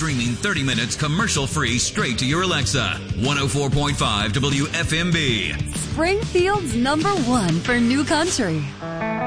streaming 30 minutes commercial-free straight to your Alexa. 104.5 WFMB. Springfield's #1 for new country.